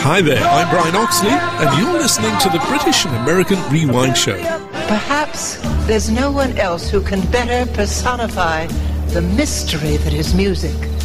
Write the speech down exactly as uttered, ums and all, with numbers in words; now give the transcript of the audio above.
Hi there, I'm Brian Oxley, and you're listening to the British and American Rewind Show. Perhaps there's no one else who can better personify the mystery that is music